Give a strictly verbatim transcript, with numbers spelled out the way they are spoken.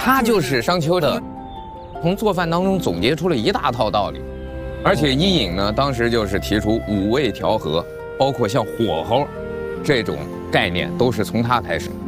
他就是商丘的，从做饭当中总结出了一大套道理。而且伊尹呢，当时就是提出五味调和，包括像火候这种概念，都是从他开始。